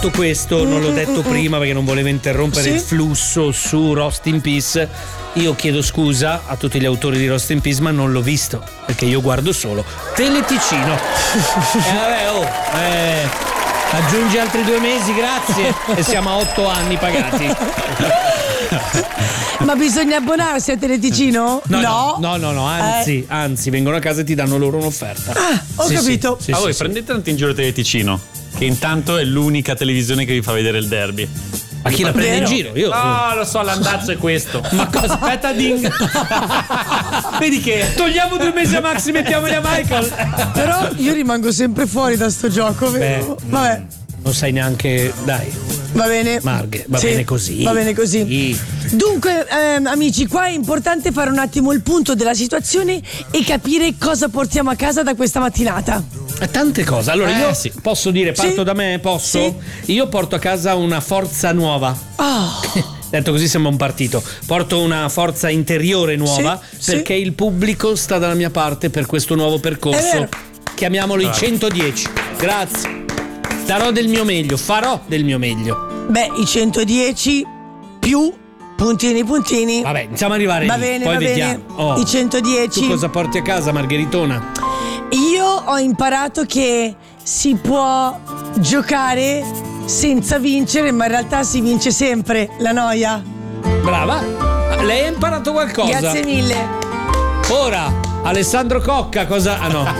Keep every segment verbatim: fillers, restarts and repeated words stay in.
Detto questo, non l'ho detto prima perché non volevo interrompere Sì? il flusso su Lost in Peace. Io chiedo scusa a tutti gli autori di Lost in Peace, ma non l'ho visto perché io guardo solo Teleticino. E vabbè, oh, eh, aggiungi altri due mesi, grazie, e siamo a otto anni pagati. Ma bisogna abbonarsi a Teleticino? No, no, no, no, no, anzi, Eh. anzi, vengono a casa e ti danno loro un'offerta. Ah, ho Sì, capito. sì, sì, ah, sì, voi sì. prendete tanto in giro Teleticino, che intanto è l'unica televisione che vi fa vedere il derby. Ma chi la prende in Vero? giro? Io. No, lo so, l'andazzo è questo. Ma cosa? Aspetta, ding. Vedi che Togliamo due mesi a Max, mettiamoli a Michael. Però io rimango sempre fuori da sto gioco, vero? Beh, Vabbè, Non sai neanche. Dai, va bene. Marghe, va Sì, bene così. Va bene così. Sì. Dunque, ehm, amici, qua è importante fare un attimo il punto della situazione e capire cosa portiamo a casa da questa mattinata. Tante cose. Allora, Eh, io sì. posso dire, parto Sì. da me? Posso? Io porto a casa una forza nuova. Oh, Detto così sembra un partito. Porto una forza interiore nuova Sì, perché il pubblico sta dalla mia parte per questo nuovo È percorso. vero. Chiamiamolo i centodieci. Grazie. Darò del mio meglio, farò del mio meglio. beh, i centodieci più puntini puntini. Vabbè, iniziamo ad arrivare Va lì, bene, poi va vediamo. bene. Oh, I centodieci. Tu cosa porti a casa, Margheritona? Io ho imparato che si può giocare senza vincere, ma in realtà si vince sempre. La noia. Brava. Lei ha imparato qualcosa? Grazie mille. Ora, Alessandro Cocca, cosa. Ah no.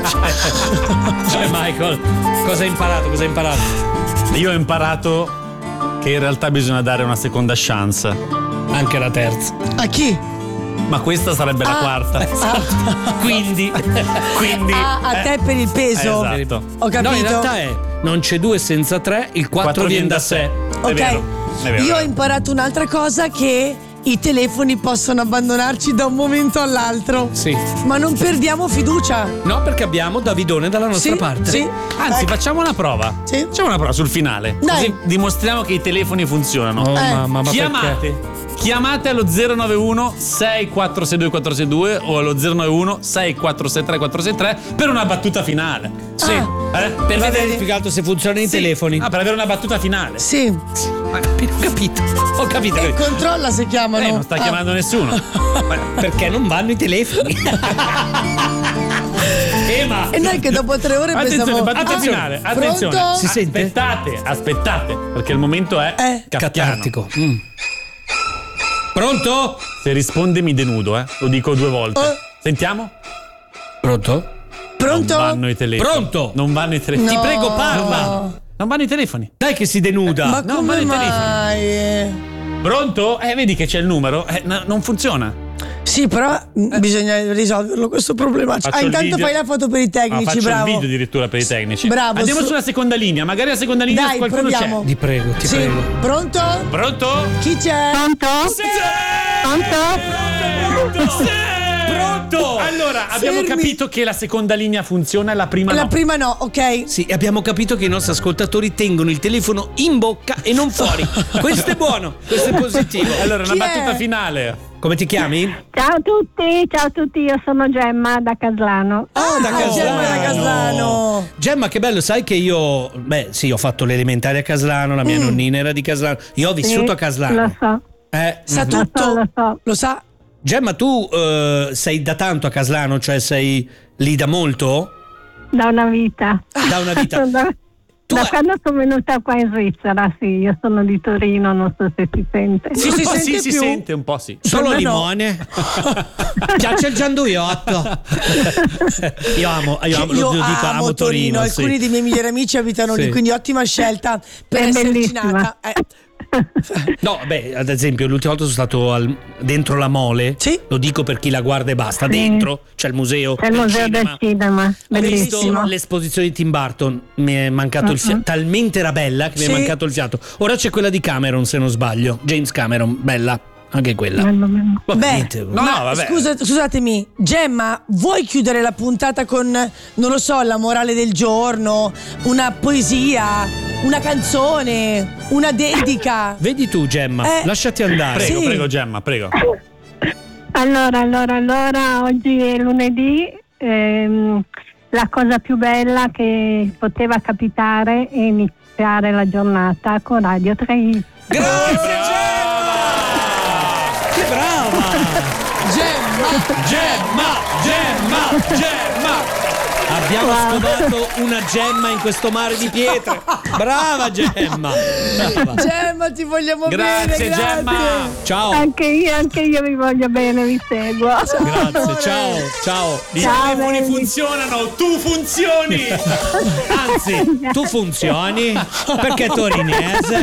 Cioè, Michael, cosa hai imparato? Cosa hai imparato? io ho imparato che in realtà bisogna dare una seconda chance. Anche la terza. A chi? Ma questa sarebbe la Ah. quarta. Quindi. Quindi Ah, a eh, te per il peso. esatto. Ho capito. No, in realtà è. Non c'è due senza tre, il quattro viene da sé. Ok. È vero, è vero. Io ho imparato un'altra cosa, che i telefoni possono abbandonarci da un momento all'altro. Sì. Ma non perdiamo fiducia. No, perché abbiamo Davidone dalla nostra Sì, parte. sì. Anzi, Ecco. facciamo una prova. Sì. Facciamo una prova sul finale. Dai. Così dimostriamo che i telefoni funzionano. Oh, Eh. mamma, ma Chiamate. perché? Chiamate allo zero nove uno sei quattro sei due quattro sei due o allo zero nove uno sei quattro sei tre quattro sei tre per una battuta finale. Sì. Ah. Eh? Per Va vedere bene. più che altro se funzionano i Sì. telefoni. Ah, per avere una battuta finale. Sì. Ho capito. Ho capito. E controlla se chiamano. Eh, non sta Ah. chiamando nessuno. Perché non vanno i telefoni? Ema. E noi che dopo tre ore Attenzione, pensiamo. battuta Ah, finale. Attenzione. pronto? Si sente? Aspettate, aspettate, perché il momento è Eh. kafkiano. Catartico. Mm. Pronto? Se risponde mi denudo, eh. Lo dico due volte. Eh. Sentiamo? Pronto? Pronto? Non vanno i telefoni. Pronto? Non vanno i telefoni. No. Ti prego, parla. Non vanno i telefoni. Dai che si denuda. Ma No, come ma nei mai? Pronto? Eh, vedi che c'è il numero? Eh, no, non funziona. Sì, però mh, bisogna risolverlo questo problema. Faccio Ah, il intanto video. fai la foto per i Ah, tecnici, faccio bravo. il video addirittura per i tecnici. Bravo, Andiamo su- sulla seconda linea. Magari la seconda linea Dai, qualcuno proviamo. Ti prego, ti Sì. prego. Pronto? c'è. Pronto? Chi c'è? Pronto? Sì! Pronto? Pronto? Sì! Pronto? Allora, abbiamo Fermi. capito che la seconda linea funziona e la prima La no. prima no, ok. Sì, e abbiamo capito che i nostri ascoltatori tengono il telefono in bocca e non fuori. Questo è buono, questo è positivo. Allora, una Chi battuta è? finale. Come ti chiami? Ciao a tutti, ciao a tutti, io sono Gemma da Caslano. Ah, da Caslano. Gemma da Caslano. Gemma, che bello, sai che io, beh sì, ho fatto le elementari a Caslano, la mia Mm. nonnina era di Caslano, io ho vissuto Sì, a Caslano. Lo so. Eh, Sa mhm. tutto? Lo so, lo so. Lo sa? Gemma, tu eh, sei da tanto a Caslano, cioè sei lì da molto? Da una vita. Da una vita. da Tu da hai- quando sono venuta qua in Svizzera, sì, io sono di Torino, non so se si sente. Sì, Un si po' sente sì, si più? sente un po' sì. Solo Per me no. limone? Piace il gianduiotto? Io amo, io amo, Io lo dico, amo, amo Torino, alcuni sì. dei miei migliori amici abitano Sì. lì, quindi ottima scelta per È esserci bellissima. nata. Eh, No, beh, ad esempio, l'ultima volta sono stato al- dentro la Mole. Sì. Lo dico per chi la guarda e basta. Sì. Dentro c'è il museo. C'è il del museo cinema. del cinema, Ho visto bellissimo. l'esposizione di Tim Burton, mi è mancato il fiato. Talmente era bella che mi Sì. è mancato il fiato. Ora c'è quella di Cameron, se non sbaglio. James Cameron, bella. Anche quella. Bello, bello. Vabbè, Beh, niente. No, ma no, vabbè. scusa- scusatemi, Gemma, vuoi chiudere la puntata con, non lo so, la morale del giorno, una poesia, una canzone, una dedica? Vedi tu, Gemma, Eh. lasciati andare. Prego, Sì. prego Gemma, prego. Allora, allora, allora, oggi è lunedì, ehm, la cosa più bella che poteva capitare è, ini- è iniziare la giornata con Radio tre. Grazie Gemma! Che brava! Gemma! Gemma, Gemma, Gemma. Abbiamo scovato una gemma in questo mare di pietre. Brava Gemma! Brava. Gemma, ti vogliamo Grazie, bene, grazie. Gemma. Ciao! Anche io, anche io vi voglio bene, vi seguo. Grazie, ciao, ciao. I Ciao, telefoni baby. funzionano, tu funzioni. Anzi, Tu funzioni perché torinese.